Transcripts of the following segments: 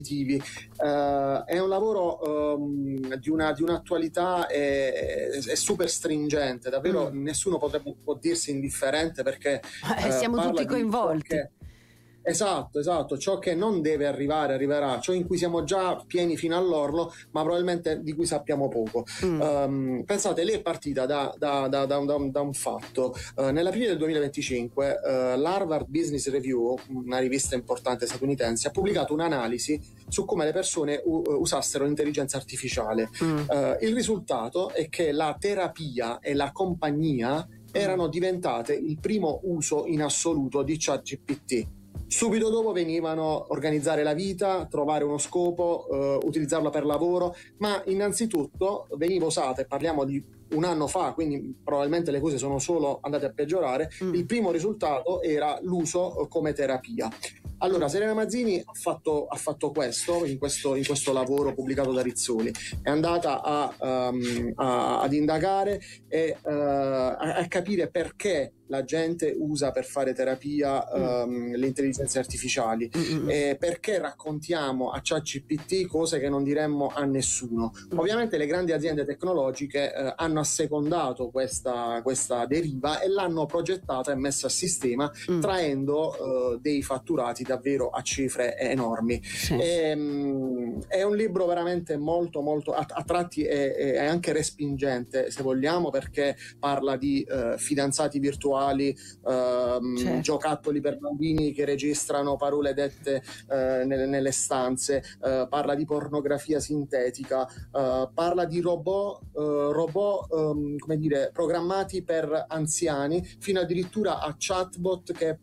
È un lavoro di un'attualità super stringente, davvero nessuno può dirsi indifferente, perché siamo tutti coinvolti. Esatto, ciò che non deve arrivare arriverà, ciò in cui siamo già pieni fino all'orlo, ma probabilmente di cui sappiamo poco. Pensate, lei è partita da un fatto. Nell'aprile del 2025 l'Harvard Business Review, una rivista importante statunitense, ha pubblicato un'analisi su come le persone usassero l'intelligenza artificiale. Il risultato è che la terapia e la compagnia erano diventate il primo uso in assoluto di ChatGPT. Subito dopo venivano organizzare la vita, trovare uno scopo, utilizzarlo per lavoro, ma innanzitutto veniva usata, e parliamo di un anno fa, quindi probabilmente le cose sono solo andate a peggiorare. Il primo risultato era l'uso come terapia. Allora, Serena Mazzini ha fatto questo in questo lavoro pubblicato da Rizzoli. È andata ad indagare e a capire perché la gente usa per fare terapia le intelligenze artificiali, e perché raccontiamo a ChatGPT cose che non diremmo a nessuno. Ovviamente le grandi aziende tecnologiche hanno assecondato questa deriva e l'hanno progettata e messa a sistema, traendo dei fatturati davvero a cifre enormi. Sì. È un libro veramente molto a tratti è anche respingente, se vogliamo, perché parla di fidanzati virtuali, giocattoli per bambini che registrano parole dette nelle stanze, parla di pornografia sintetica, parla di robot come dire, programmati per anziani, fino addirittura a chatbot che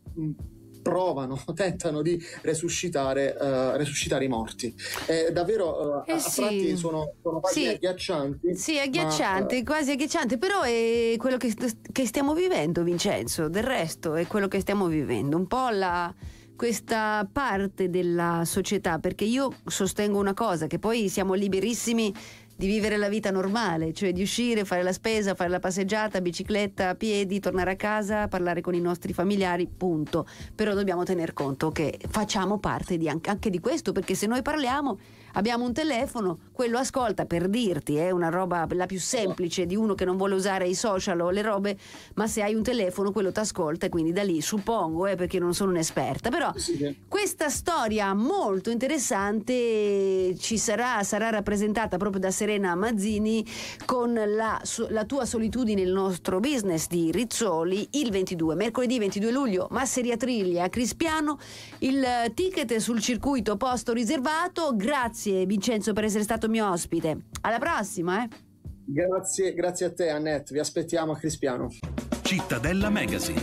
tentano di resuscitare i morti. Davvero a tratti sono pagine agghiaccianti. Sì, agghiaccianti, quasi agghiaccianti, però è quello che stiamo vivendo, Vincenzo. Del resto è quello che stiamo vivendo, un po' questa parte della società, perché io sostengo una cosa, che poi siamo liberissimi di vivere la vita normale, cioè di uscire, fare la spesa, fare la passeggiata, bicicletta, a piedi, tornare a casa, parlare con i nostri familiari, punto. Però dobbiamo tener conto che facciamo parte anche di questo, perché se noi parliamo, abbiamo un telefono, quello ascolta, per dirti, è una roba la più semplice di uno che non vuole usare i social o le robe, ma se hai un telefono quello ti ascolta, e quindi da lì suppongo, perché non sono un'esperta, però questa storia molto interessante sarà rappresentata proprio da Serena Mazzini con la tua solitudine, il nostro business di Rizzoli, il mercoledì 22 luglio, Masseria Triglia a Crispiano. Il ticket sul circuito posto riservato. Grazie Vincenzo per essere stato mio ospite. Alla prossima. Grazie a te, Annette, vi aspettiamo a Crispiano. Cittadella Magazine.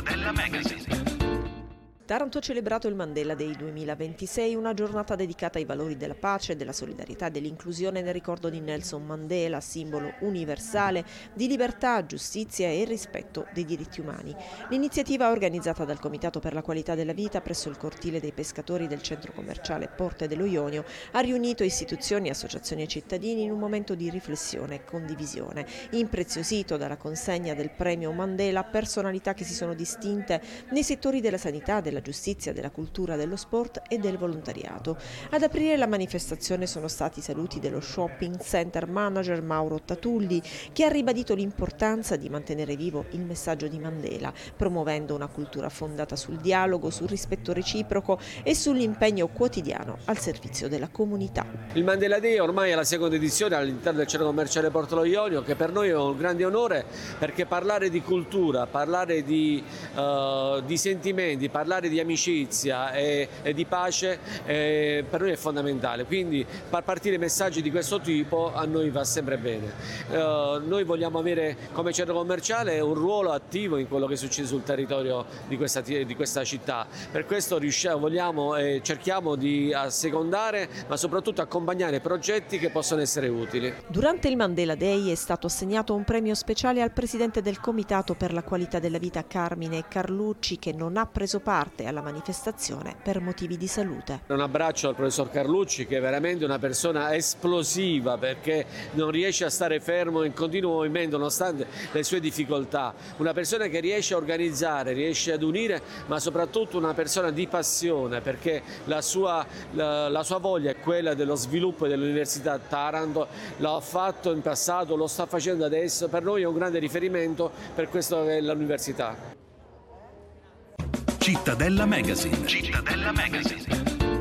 Taranto ha celebrato il Mandela Day 2026, una giornata dedicata ai valori della pace, della solidarietà e dell'inclusione nel ricordo di Nelson Mandela, simbolo universale di libertà, giustizia e rispetto dei diritti umani. L'iniziativa, organizzata dal Comitato per la Qualità della Vita presso il cortile dei pescatori del centro commerciale Porte dello Ionio, ha riunito istituzioni, associazioni e cittadini in un momento di riflessione e condivisione. Impreziosito dalla consegna del premio Mandela, personalità che si sono distinte nei settori della sanità, della giustizia, della cultura, dello sport e del volontariato. Ad aprire la manifestazione sono stati i saluti dello shopping center manager Mauro Tatulli, che ha ribadito l'importanza di mantenere vivo il messaggio di Mandela, promuovendo una cultura fondata sul dialogo, sul rispetto reciproco e sull'impegno quotidiano al servizio della comunità. Il Mandela Day ormai è la seconda edizione all'interno del centro commerciale Porto dello Ionio, che per noi è un grande onore, perché parlare di cultura, parlare di sentimenti, parlare di amicizia e di pace per noi è fondamentale, quindi far partire messaggi di questo tipo a noi va sempre bene. Noi vogliamo avere come centro commerciale un ruolo attivo in quello che succede sul territorio di questa città, per questo vogliamo e cerchiamo di assecondare, ma soprattutto accompagnare progetti che possono essere utili. Durante il Mandela Day è stato assegnato un premio speciale al presidente del Comitato per la Qualità della Vita Carmine Carlucci, che non ha preso parte parte alla manifestazione per motivi di salute. Un abbraccio al professor Carlucci, che è veramente una persona esplosiva, perché non riesce a stare fermo in continuo movimento nonostante le sue difficoltà. Una persona che riesce a organizzare, riesce ad unire, ma soprattutto una persona di passione, perché la sua voglia è quella dello sviluppo dell'Università Taranto. L'ha fatto in passato, lo sta facendo adesso. Per noi è un grande riferimento per questo che è l'università. Cittadella Magazine. Cittadella Magazine.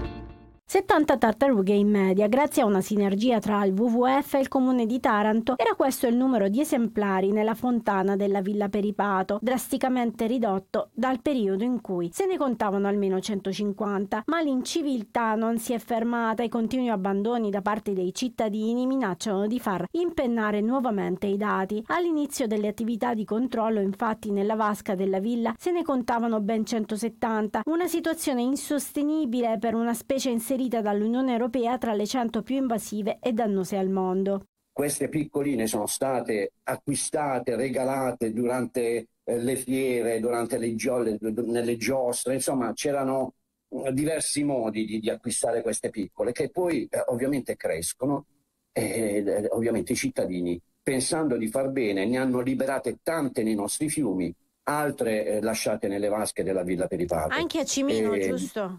70 tartarughe in media, grazie a una sinergia tra il WWF e il comune di Taranto. Era questo il numero di esemplari nella fontana della Villa Peripato, drasticamente ridotto dal periodo in cui se ne contavano almeno 150. Ma l'inciviltà non si è fermata, i continui abbandoni da parte dei cittadini minacciano di far impennare nuovamente i dati. All'inizio delle attività di controllo, infatti, nella vasca della villa se ne contavano ben 170, una situazione insostenibile per una specie inserita dall'Unione Europea tra le 100 più invasive e dannose al mondo. Queste piccoline sono state acquistate, regalate durante le fiere, durante nelle giostre, insomma c'erano diversi modi di acquistare queste piccole, che poi ovviamente crescono e ovviamente i cittadini, pensando di far bene, ne hanno liberate tante nei nostri fiumi, altre lasciate nelle vasche della Villa Peripato. Anche a Cimino, giusto?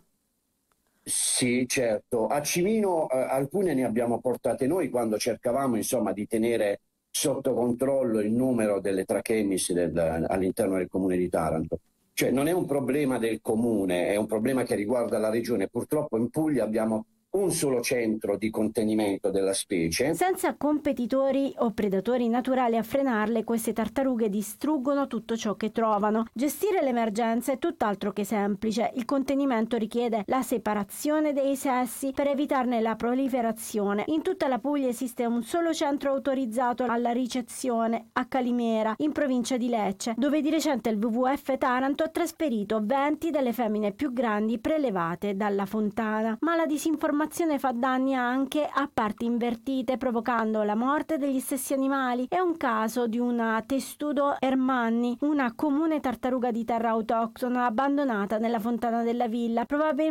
Sì, certo. A Cimino alcune ne abbiamo portate noi quando cercavamo, insomma, di tenere sotto controllo il numero delle trachemis all'interno del comune di Taranto. Cioè non è un problema del comune, è un problema che riguarda la regione. Purtroppo in Puglia abbiamo un solo centro di contenimento della specie. Senza competitori o predatori naturali a frenarle, queste tartarughe distruggono tutto ciò che trovano. Gestire l'emergenza è tutt'altro che semplice. Il contenimento richiede la separazione dei sessi per evitarne la proliferazione. In tutta la Puglia esiste un solo centro autorizzato alla ricezione, a Calimera, in provincia di Lecce, dove di recente il WWF Taranto ha trasferito 20 delle femmine più grandi prelevate dalla fontana. Ma la disinformazione fa danni anche a parti invertite, provocando la morte degli stessi animali. È un caso di una Testudo ermanni, una comune tartaruga di terra autoctona abbandonata nella fontana della villa. Probabilmente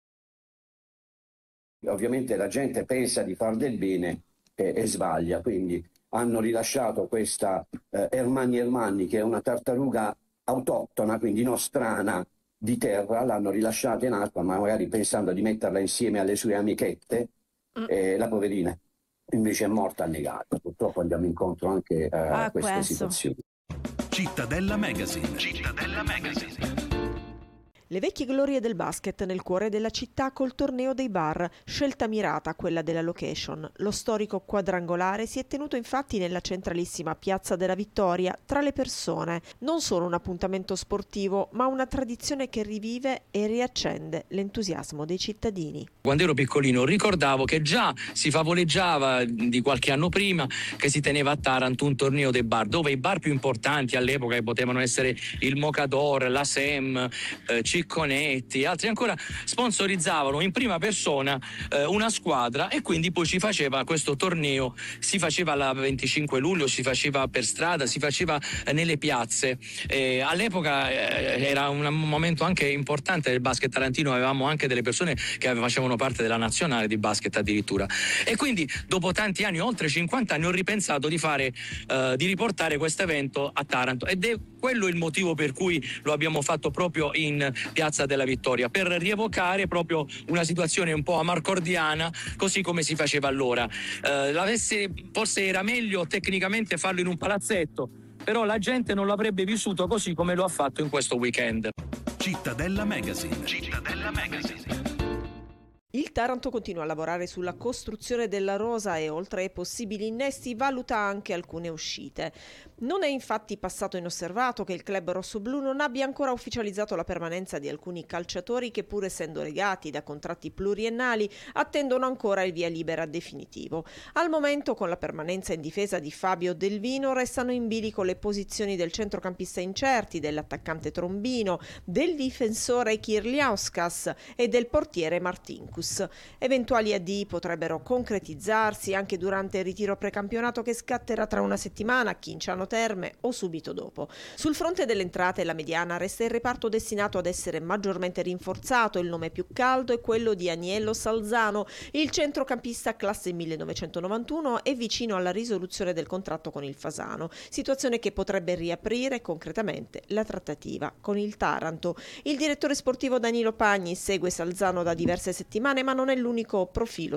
ovviamente la gente pensa di far del bene e sbaglia, quindi hanno rilasciato questa ermanni, che è una tartaruga autoctona, quindi nostrana, di terra, l'hanno rilasciata in acqua, ma magari pensando di metterla insieme alle sue amichette, la poverina invece è morta annegata. Purtroppo andiamo incontro anche a queste situazioni. Cittadella Magazine. Cittadella Magazine. Le vecchie glorie del basket nel cuore della città col torneo dei bar, scelta mirata quella della location. Lo storico quadrangolare si è tenuto infatti nella centralissima Piazza della Vittoria, tra le persone. Non solo un appuntamento sportivo, ma una tradizione che rivive e riaccende l'entusiasmo dei cittadini. Quando ero piccolino ricordavo che già si favoleggiava di qualche anno prima che si teneva a Taranto un torneo dei bar, dove i bar più importanti all'epoca, che potevano essere il Mocador, la Sem, Cicconetti, altri ancora, sponsorizzavano in prima persona una squadra, e quindi poi si faceva questo torneo, si faceva la 25 luglio, si faceva per strada, si faceva nelle piazze. All'epoca era un momento anche importante del basket tarantino, avevamo anche delle persone che facevano parte della nazionale di basket addirittura, e quindi dopo tanti anni, oltre 50 anni, ho ripensato di riportare questo evento a Taranto, ed è quello il motivo per cui lo abbiamo fatto proprio in Piazza della Vittoria, per rievocare proprio una situazione un po' amarcordiana, così come si faceva allora. Forse era meglio tecnicamente farlo in un palazzetto, però la gente non l'avrebbe vissuto così come lo ha fatto in questo weekend. Cittadella Magazine. Cittadella Magazine. Il Taranto continua a lavorare sulla costruzione della rosa e, oltre ai possibili innesti, valuta anche alcune uscite. Non è infatti passato inosservato che il club rossoblu non abbia ancora ufficializzato la permanenza di alcuni calciatori che, pur essendo legati da contratti pluriennali, attendono ancora il via libera definitivo. Al momento, con la permanenza in difesa di Fabio Del Vino, restano in bilico le posizioni del centrocampista incerti, dell'attaccante Trombino, del difensore Kirliauskas e del portiere Martinkus. Juventus. Eventuali addii potrebbero concretizzarsi anche durante il ritiro precampionato che scatterà tra una settimana a Chinciano Terme o subito dopo. Sul fronte delle entrate la mediana resta il reparto destinato ad essere maggiormente rinforzato. Il nome più caldo è quello di Aniello Salzano. Il centrocampista classe 1991 è vicino alla risoluzione del contratto con il Fasano, situazione che potrebbe riaprire concretamente la trattativa con il Taranto. Il direttore sportivo Danilo Pagni segue Salzano da diverse settimane, ma non è l'unico profilo